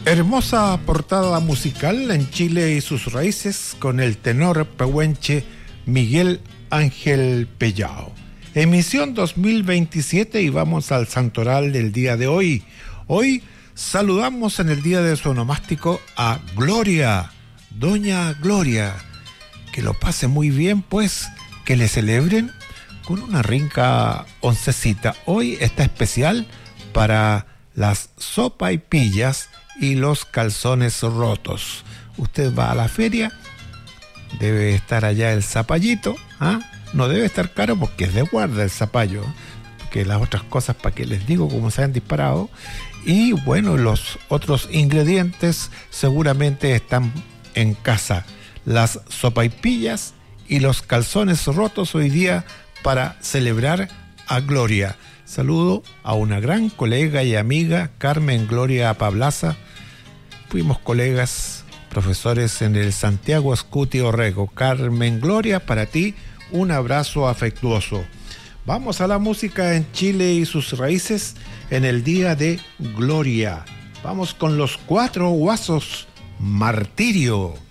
Hermosa portada musical en Chile y sus raíces con el tenor pehuenche Miguel Ángel Pellao. Emisión 2027 y vamos al santoral del día de hoy. Hoy saludamos en el día de su onomástico a Gloria, Doña Gloria. Que lo pase muy bien, pues, que le celebren con una rica oncecita. Hoy está especial para las sopaipillas y los calzones rotos. Usted va a la feria, debe estar allá el zapallito, ¿ah? No debe estar caro porque es de guarda el zapallo, porque las otras cosas, para que les digo, como se han disparado. Y bueno, los otros ingredientes seguramente están en casa. Las sopaipillas y los calzones rotos hoy día para celebrar a Gloria. Saludo a una gran colega y amiga, Carmen Gloria Pablaza. Fuimos colegas, profesores en el Santiago Escuti Orrego. Carmen Gloria, para ti, un abrazo afectuoso. Vamos a la música en Chile y sus raíces en el día de Gloria. Vamos con los Cuatro Guasos, Martirio.